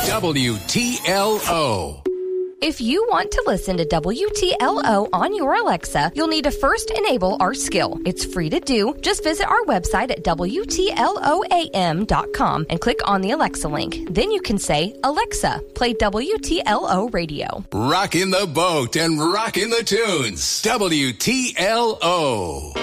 WTLO. If you want to listen to WTLO on your Alexa, you'll need to first enable our skill. It's free to do. Just visit our website at WTLOAM.com and click on the Alexa link. Then you can say, Alexa, play WTLO radio. Rockin' the boat and rockin' the tunes. WTLO.